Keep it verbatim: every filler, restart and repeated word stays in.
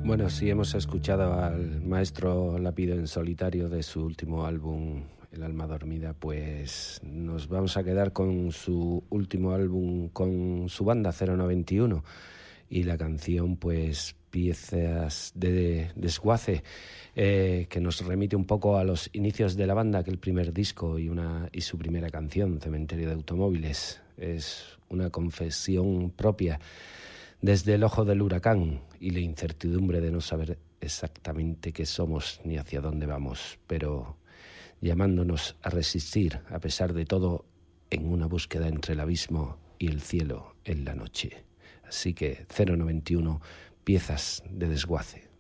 Bueno, sí hemos escuchado al maestro Lapido en solitario de su último álbum, El alma dormida, pues nos vamos a quedar con su último álbum con su banda cero noventa y uno y la canción pues Piezas de desguace, eh, que nos remite un poco a los inicios de la banda, aquel primer disco y, una, y su primera canción, Cementerio de Automóviles. Es una confesión propia desde el ojo del huracán y la incertidumbre de no saber exactamente qué somos ni hacia dónde vamos, pero llamándonos a resistir a pesar de todo en una búsqueda entre el abismo y el cielo en la noche. Así que cero noventa y uno, Piezas de desguace.